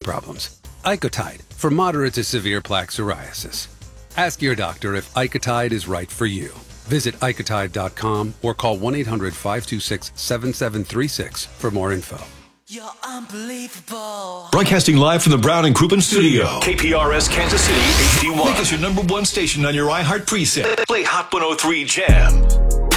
problems. Icotide for moderate to severe plaque psoriasis. Ask your doctor if Icotide is right for you. Visit Icotide.com or call 1-800-526-7736 for more info. You're unbelievable. Broadcasting live from the Brown and Crouppen studio. KPRS Kansas City HD1. Make us your #1 station on your iHeart preset. Play Hot 103 Jams.